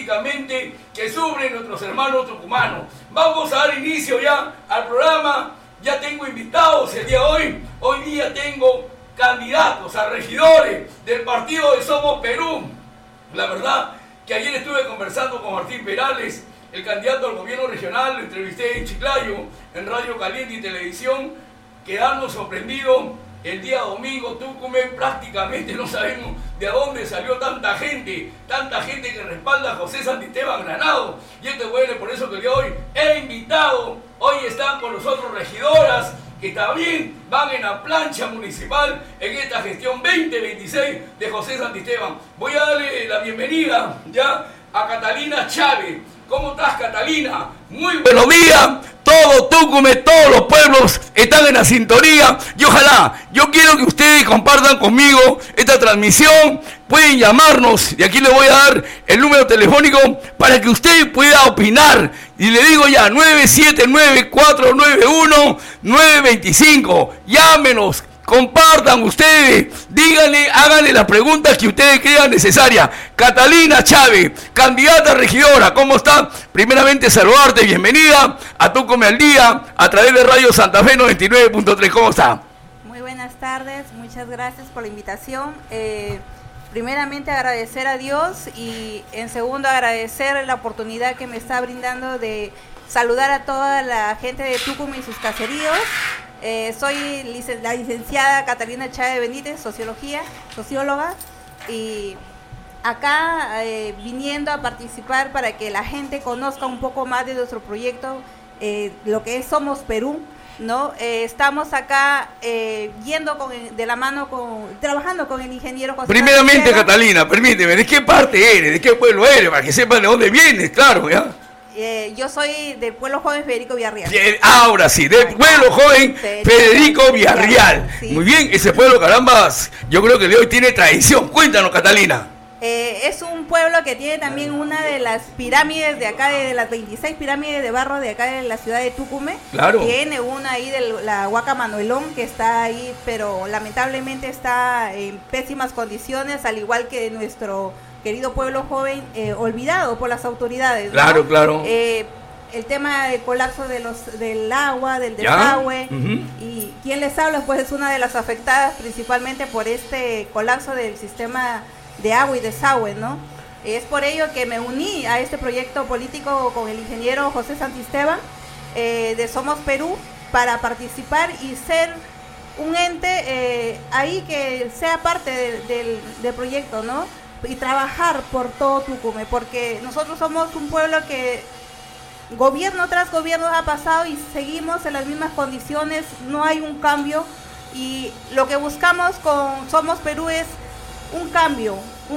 prácticamente que sufren nuestros hermanos tucumanos. Vamos a dar inicio ya al programa. Ya tengo invitados el día de hoy. Hoy día tengo candidatos a regidores del partido de Somos Perú. La verdad que ayer estuve conversando con Martín Perales, el candidato al gobierno regional. Lo entrevisté en Chiclayo, en Radio Caliente y Televisión. Quedarnos sorprendidos. El día domingo, Tucumán, prácticamente no sabemos de dónde salió tanta gente que respalda a José Santisteban Granado. Y esto es bueno, por eso que el día de hoy he invitado, hoy están con nosotros regidoras que también van en la plancha municipal en esta gestión 2026 de José Santisteban. Voy a darle la bienvenida ya a Catalina Chávez. ¿Cómo estás, Catalina? Muy buenos días. Todo Tucumán, todos los pueblos están en la sintonía y ojalá, yo quiero que ustedes compartan conmigo esta transmisión. Pueden llamarnos y aquí les voy a dar el número telefónico para que usted pueda opinar. Y le digo ya, 979-491-925. Llámenos. Compartan ustedes, díganle, háganle las preguntas que ustedes crean necesarias. Catalina Chávez, candidata a regidora, ¿cómo está? Primeramente saludarte, bienvenida a Tucumán al Día, a través de Radio Santa Fe 99.3, ¿cómo está? Muy buenas tardes, muchas gracias por la invitación. Primeramente agradecer a Dios y en segundo agradecer la oportunidad que me está brindando de saludar a toda la gente de Tucumán y sus caseríos. Soy la licenciada Catalina Chávez Benítez, socióloga, y acá viniendo a participar para que la gente conozca un poco más de nuestro proyecto, lo que es Somos Perú, ¿no? Estamos acá de la mano trabajando con el ingeniero José. Primeramente, Catalina, permíteme, ¿de qué parte eres? ¿De qué pueblo eres? Para que sepan de dónde vienes, claro, ¿ya? Yo soy del pueblo joven Federico Villarreal. Ahora sí, del pueblo joven Federico Villarreal. Sí. Muy bien, ese pueblo, caramba, yo creo que de hoy tiene tradición. Cuéntanos, Catalina. Es un pueblo que tiene también una de las pirámides de acá, de las 26 pirámides de barro de acá de la ciudad de Tucumán. Claro. Tiene una ahí de la Huaca Manuelón que está ahí, pero lamentablemente está en pésimas condiciones, al igual que nuestro querido pueblo joven, olvidado por las autoridades, ¿no? Claro, claro. El tema del colapso del agua, del desagüe, y quien les habla pues es una de las afectadas principalmente por este colapso del sistema de agua y desagüe, ¿no? Es por ello que me uní a este proyecto político con el ingeniero José Santisteban de Somos Perú para participar y ser un ente ahí que sea parte del proyecto, ¿no? Y trabajar por todo Tucumán, porque nosotros somos un pueblo que gobierno tras gobierno ha pasado y seguimos en las mismas condiciones, no hay un cambio, y lo que buscamos con Somos Perú es un cambio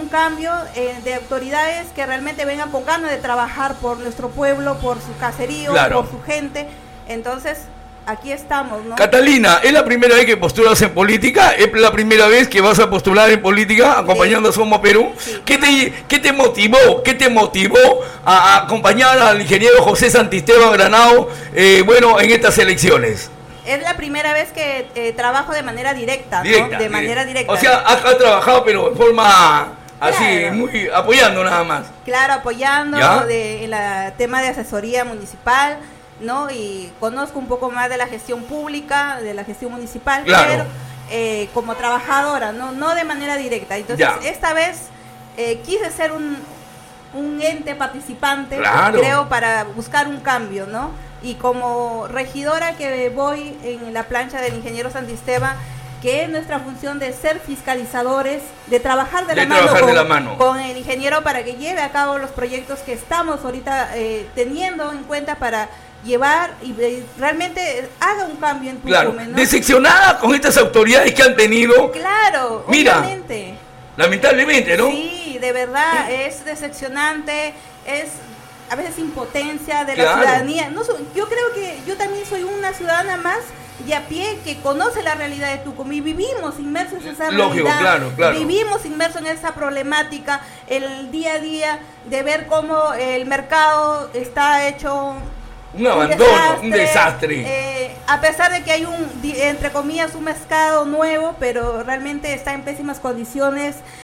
de autoridades que realmente vengan con ganas de trabajar por nuestro pueblo, por su caserío, claro, por su gente. Entonces aquí estamos, ¿no? Catalina, ¿es la primera vez que postulas en política? ¿Es la primera vez que vas a postular en política acompañando a Somos Perú? Sí. ¿Qué te motivó a acompañar al ingeniero José Santisteban Granado, en estas elecciones? Es la primera vez que trabajo de manera directa, ¿no? De manera directa. O sea, has trabajado pero de forma así, claro, muy apoyando nada más. Claro, apoyando en el tema de asesoría municipal, ¿no? Y conozco un poco más de la gestión pública, de la gestión municipal, claro, pero como trabajadora, no de manera directa. Entonces, esta vez quise ser un ente participante, claro, creo, para buscar un cambio, ¿no? Y como regidora que voy en la plancha del ingeniero Santisteban, que es nuestra función de ser fiscalizadores, de trabajar de la mano con el ingeniero para que lleve a cabo los proyectos que estamos ahorita teniendo en cuenta para llevar y realmente haga un cambio en Tucumán, claro, ¿no? Decepcionada con estas autoridades que han tenido. Claro, mira, obviamente. Lamentablemente, ¿no? Sí, de verdad, es decepcionante, es a veces impotencia de la ciudadanía. Yo creo que yo también soy una ciudadana más de a pie que conoce la realidad de Tucumán y vivimos inmersos en esa realidad. Claro. Vivimos inmersos en esa problemática, el día a día de ver cómo el mercado está hecho un abandono, un desastre. A pesar de que hay entre comillas, un mercado nuevo, pero realmente está en pésimas condiciones.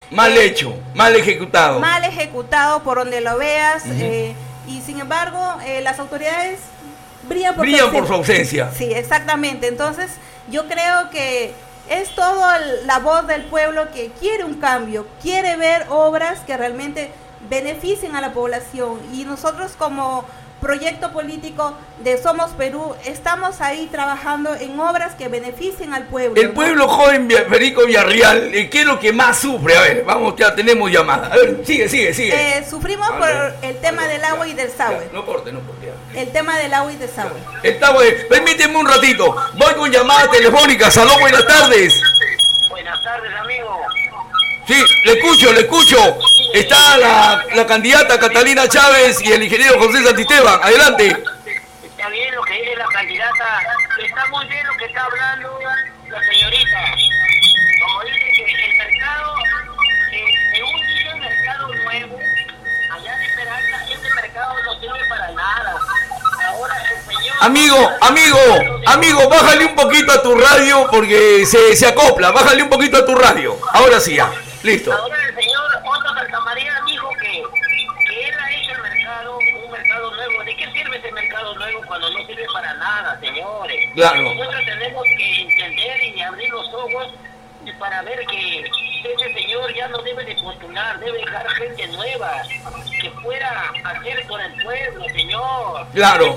Mal hecho, mal ejecutado. Mal ejecutado por donde lo veas, y sin embargo las autoridades brillan por su ausencia. Sí, exactamente. Entonces yo creo que es toda la voz del pueblo que quiere un cambio, quiere ver obras que realmente beneficien a la población, y nosotros como proyecto político de Somos Perú estamos ahí trabajando en obras que beneficien al pueblo. El pueblo joven Federico Villarreal, ¿qué es lo que más sufre? A ver, vamos, ya tenemos llamada. A ver, sigue. Sufrimos por el tema del agua y del desagüe. No corte. El tema del agua y desagüe. Permíteme un ratito, voy con llamadas telefónicas. Aló, buenas tardes. Buenas tardes, amigo. Sí, le escucho. Está la candidata Catalina Chávez y el ingeniero José Santisteban. Adelante. Está bien lo que dice la candidata. Está muy bien lo que está hablando la señorita. Como dice que el mercado, según dice el mercado nuevo, allá en Esperanza, este mercado no sirve para nada. Ahora el señor... Amigo, bájale un poquito a tu radio porque se acopla. Bájale un poquito a tu radio. Ahora sí ya. Listo. Ahora el señor Otto Santamaría dijo que él ha hecho el mercado, un mercado nuevo. ¿De qué sirve ese mercado nuevo cuando no sirve para nada, señores? Claro. Nosotros tenemos que entender y abrir los ojos para ver que ese señor ya no debe de postular, debe dejar gente nueva que pueda hacer por el pueblo, señor. Claro.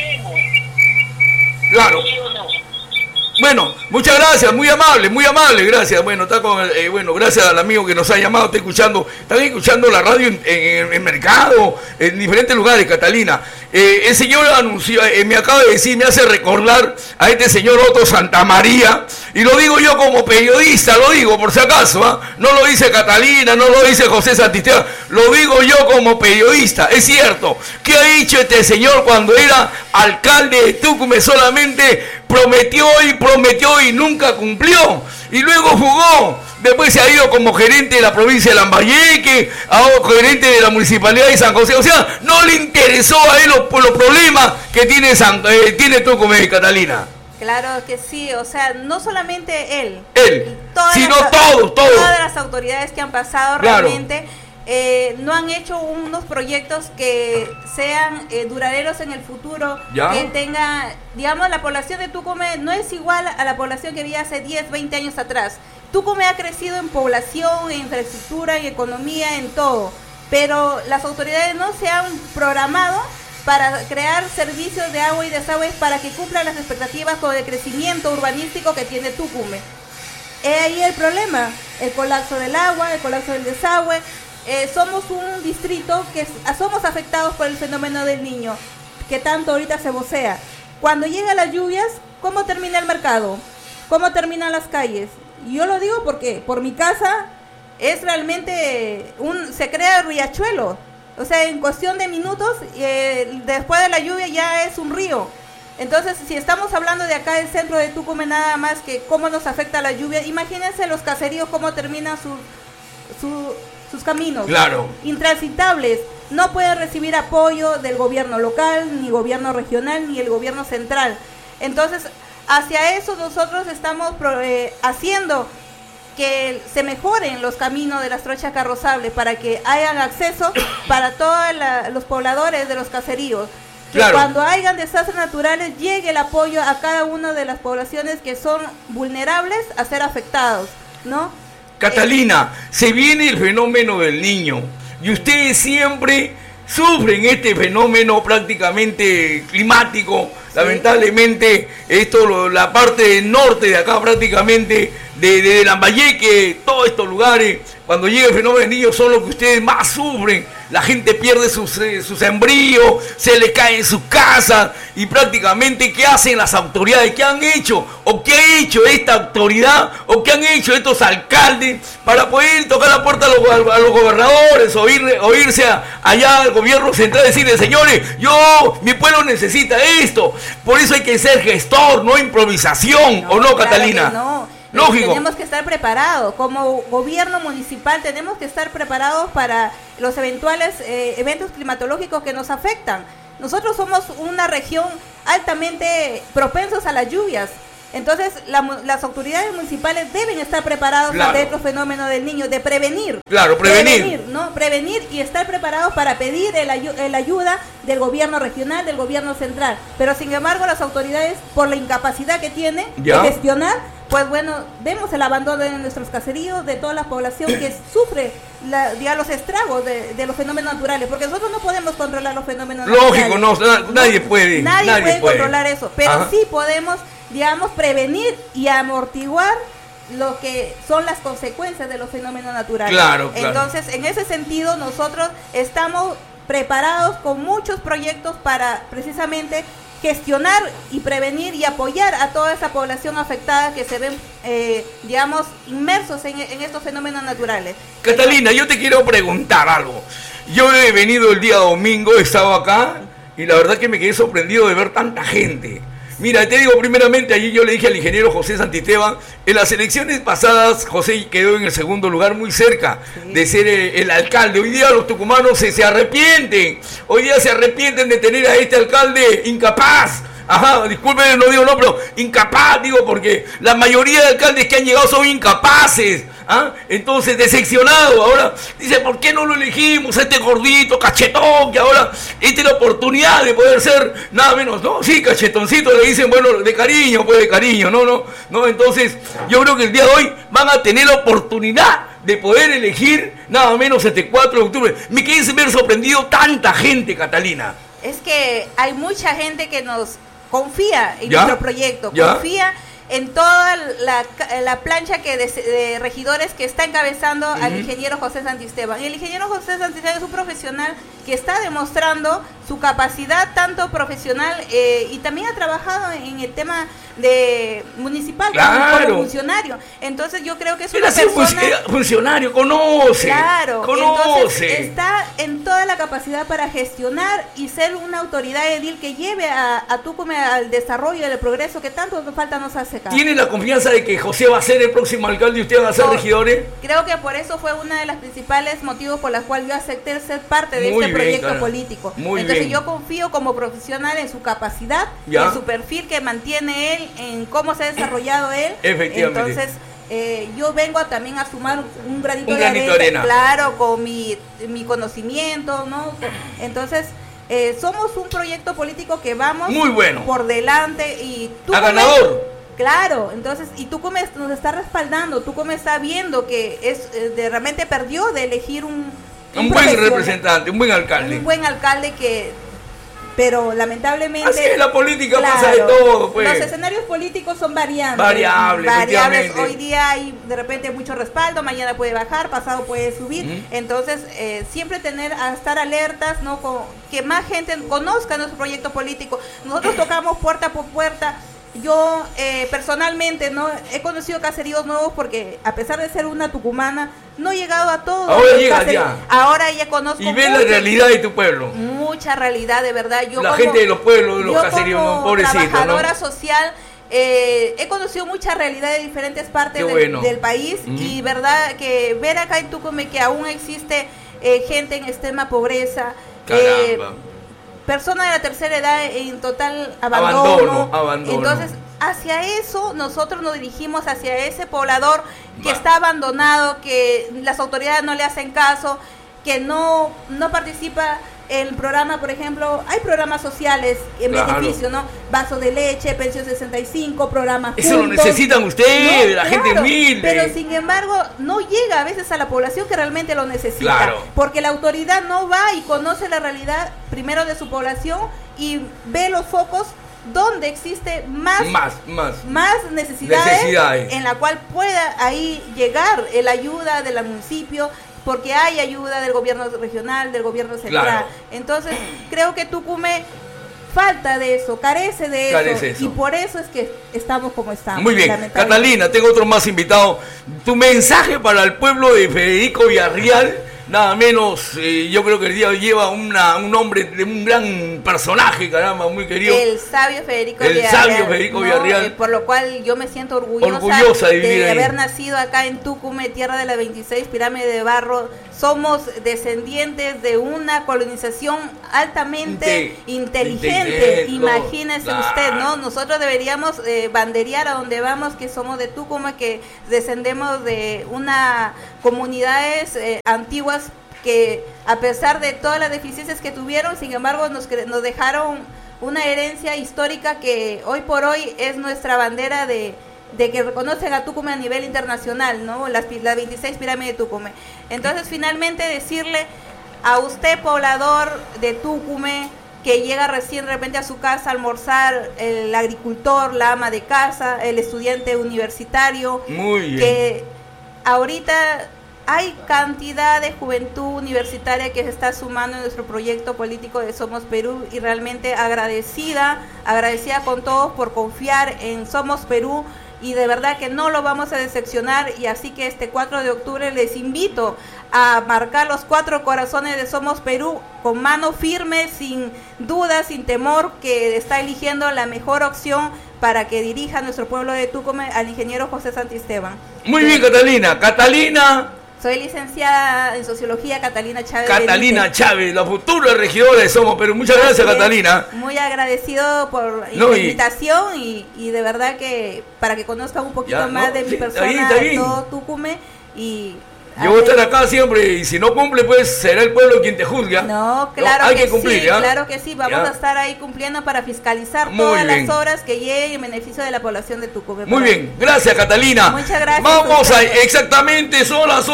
Claro. ¿Sí o no? Bueno, muchas gracias, muy amable, gracias. Bueno, está con gracias al amigo que nos ha llamado, están escuchando la radio en el mercado, en diferentes lugares, Catalina. El señor anunció, me acaba de decir, me hace recordar a este señor Otto Santamaría, y lo digo yo como periodista, lo digo por si acaso, no lo dice Catalina, no lo dice José Santisteban, lo digo yo como periodista. Es cierto, ¿qué ha dicho este señor cuando era alcalde de Tucumán? Solamente prometió y nunca cumplió, y luego jugó. Después se ha ido como gerente de la provincia de Lambayeque, ahora gerente de la municipalidad de San José. O sea, no le interesó a él los problemas que tiene Tucumán, Catalina. Claro que sí, o sea, no solamente él, sino todos. Todas las autoridades que han pasado, claro, realmente no han hecho unos proyectos que sean duraderos en el futuro, ¿ya? Que tenga, digamos, la población de Tucumán no es igual a la población que había hace 10, 20 años atrás. Tucumán ha crecido en población, en infraestructura, en economía, en todo, pero las autoridades no se han programado para crear servicios de agua y desagüe para que cumplan las expectativas con el crecimiento urbanístico que tiene Tucumán. Es ahí el problema, el colapso del agua, el colapso del desagüe. Somos un distrito que somos afectados por el fenómeno del Niño, que tanto ahorita se vocea. Cuando llegan las lluvias, ¿cómo termina el mercado? ¿Cómo terminan las calles? Y yo lo digo porque por mi casa es realmente se crea riachuelo. O sea, en cuestión de minutos, después de la lluvia ya es un río. Entonces, si estamos hablando de acá del centro de Tucumán, nada más que cómo nos afecta la lluvia, imagínense los caseríos cómo terminan sus caminos. Claro. Intransitables. No pueden recibir apoyo del gobierno local, ni gobierno regional, ni el gobierno central. Entonces, hacia eso nosotros estamos haciendo que se mejoren los caminos de las trochas carrozables para que hayan acceso para todos los pobladores de los caseríos. Que claro, cuando hayan desastres naturales llegue el apoyo a cada una de las poblaciones que son vulnerables a ser afectados, ¿no? Catalina, se viene el fenómeno del Niño y ustedes siempre sufren este fenómeno prácticamente climático. Sí. Lamentablemente, la parte norte de acá prácticamente, de Lambayeque, todos estos lugares, cuando llega el fenómeno del Niño son los que ustedes más sufren. La gente pierde sus sembríos, se le caen sus casas y prácticamente ¿qué hacen las autoridades? ¿Qué han hecho? ¿O qué ha hecho esta autoridad? ¿O qué han hecho estos alcaldes para poder tocar la puerta a los gobernadores o irse allá al gobierno central y decirle, señores, mi pueblo necesita esto? Por eso hay que ser gestor, no improvisación, ¿o no, Catalina? No. Lógico. Tenemos que estar preparados, como gobierno municipal tenemos que estar preparados para los eventuales eventos climatológicos que nos afectan. Nosotros somos una región altamente propensos a las lluvias. Entonces, las autoridades municipales deben estar preparados ante estos fenómenos del niño, de prevenir. Claro, prevenir. Prevenir y estar preparados para pedir la ayuda del gobierno regional, del gobierno central. Pero, sin embargo, las autoridades, por la incapacidad que tienen de gestionar, pues bueno, vemos el abandono de nuestros caseríos, de toda la población que sufre los estragos de los fenómenos naturales, porque nosotros no podemos controlar los fenómenos naturales. Lógico, nadie puede. Nadie puede controlar eso, pero sí podemos, digamos, prevenir y amortiguar lo que son las consecuencias de los fenómenos naturales. Claro. Entonces, en ese sentido, nosotros estamos preparados con muchos proyectos para precisamente gestionar y prevenir y apoyar a toda esa población afectada que se ven, digamos, inmersos en estos fenómenos naturales. Catalina, yo te quiero preguntar algo. Yo he venido el día domingo, he estado acá y la verdad que me quedé sorprendido de ver tanta gente. Mira, te digo, primeramente, allí yo le dije al ingeniero José Santisteban, en las elecciones pasadas José quedó en el segundo lugar, muy cerca de ser el alcalde. Hoy día los tucumanos se arrepienten, de tener a este alcalde incapaz. Disculpen, no digo no, pero incapaz, porque la mayoría de alcaldes que han llegado son incapaces. Entonces, decepcionado. Ahora dice, ¿por qué no lo elegimos a este gordito, cachetón, que ahora tiene la oportunidad de poder ser nada menos, ¿no? Sí, cachetoncito, le dicen, bueno, de cariño, no. Entonces, yo creo que el día de hoy van a tener la oportunidad de poder elegir nada menos este 4 de octubre. Me quedé sin ver sorprendido tanta gente, Catalina. Es que hay mucha gente que nos confía en nuestro proyecto, confía en toda la plancha de regidores que está encabezando al ingeniero José Santisteban. Y el ingeniero José Santisteban es un profesional que está demostrando su capacidad tanto profesional y también ha trabajado en el tema de municipal como funcionario. Entonces yo creo que es una persona... funcionario, conoce. Entonces está en toda la capacidad para gestionar y ser una autoridad edil que lleve a Tucumán al desarrollo y al progreso que tanto falta nos hace acá. ¿Tiene la confianza de que José va a ser el próximo alcalde y ustedes van a ser regidores? Creo que por eso fue uno de los principales motivos por los cuales yo acepté ser parte de este proyecto político. Entonces yo confío como profesional en su capacidad, en su perfil que mantiene él, en cómo se ha desarrollado él. Efectivamente. Entonces yo vengo también a sumar un granito de arena, claro, con mi conocimiento, ¿no? Entonces somos un proyecto político que vamos muy bueno por delante y tú ganador. Claro, entonces, y Tucumán nos está respaldando, Tucumán está viendo que realmente perdió de elegir un buen representante, un buen alcalde. Un buen alcalde pero lamentablemente... Así es, la política pasa de todo, pues. Los escenarios políticos son variables. Variables. Hoy día hay de repente mucho respaldo, mañana puede bajar, pasado puede subir. Entonces, siempre estar alertas, ¿no? Que más gente conozca nuestro proyecto político. Nosotros tocamos puerta por puerta. Yo personalmente no he conocido caseríos nuevos porque a pesar de ser una tucumana no he llegado a todos. Ahora ya conozco. Y ves la realidad de tu pueblo. Mucha realidad, de verdad. Gente de los pueblos, de los caseríos, pobrecitos. Trabajadora social. He conocido mucha realidad de diferentes partes del país y verdad que ver acá en Tucumán que aún existe gente en extrema pobreza. Personas de la tercera edad en total abandono. Entonces, hacia eso nosotros nos dirigimos, hacia ese poblador que está abandonado, que las autoridades no le hacen caso, que no participa en el programa. Por ejemplo, hay programas sociales en beneficio, ¿no? Vaso de leche, pensión 65, programas eso juntos. Lo necesitan ustedes, la gente humilde. Pero sin embargo, no llega a veces a la población que realmente lo necesita. Porque la autoridad no va y conoce la realidad primero de su población y ve los focos donde existe más necesidades en la cual pueda ahí llegar la ayuda del municipio, porque hay ayuda del gobierno regional, del gobierno central. Entonces, creo que Tucumán falta de eso, carece de eso, y por eso es que estamos como estamos. Muy bien, Catalina, tengo otro más invitado. Tu mensaje para el pueblo de Federico Villarreal, nada menos, yo creo que el día de hoy lleva un nombre de un gran personaje, caramba, muy querido. El sabio Federico Villarreal. Por lo cual yo me siento orgullosa de haber nacido acá en Tucumán, tierra de la 26 pirámide de barro. Somos descendientes de una colonización altamente inteligente. Imagínese usted, ¿no? Nosotros deberíamos banderear a donde vamos que somos de Tucumán, que descendemos de una comunidades antiguas que a pesar de todas las deficiencias que tuvieron, sin embargo nos dejaron una herencia histórica que hoy por hoy es nuestra bandera de que reconocen a Tucumán a nivel internacional, ¿no? La 26 pirámide de Tucumán. Entonces, finalmente decirle a usted, poblador de Tucumán, que llega recién de repente a su casa a almorzar, el agricultor, la ama de casa, el estudiante universitario, que ahorita hay cantidad de juventud universitaria que se está sumando en nuestro proyecto político de Somos Perú, y realmente agradecida con todos por confiar en Somos Perú, y de verdad que no lo vamos a decepcionar. Y así que este 4 de octubre les invito a marcar los 4 corazones de Somos Perú con mano firme, sin duda, sin temor, que está eligiendo la mejor opción para que dirija a nuestro pueblo de Tucumán, al ingeniero José Santisteban. Muy bien, Catalina. Soy licenciada en Sociología, Catalina Chávez. Catalina Chávez, la futura regidora de Somos Perú. Muchas gracias, Catalina. Muy agradecido por la invitación y de verdad que para que conozcan un poquito más de mi persona, de todo Tucumán. Y yo voy a estar acá siempre, y si no cumple, pues será el pueblo quien te juzga. No, claro, hay que cumplir, sí, claro que sí. Vamos a estar ahí cumpliendo para fiscalizar todas las obras que lleguen en beneficio de la población de Tucumán. Muy bien, gracias, Catalina. Muchas gracias. Vamos exactamente, son las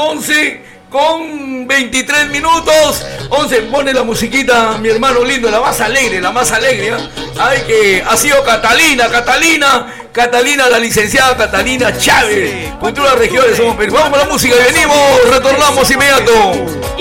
11:23. 11, pone la musiquita, mi hermano lindo, la más alegre. Ay, que ha sido Catalina, la licenciada Catalina Chávez, futura regidora de Somos Perú. Vamos con la música y venimos, retornamos inmediato.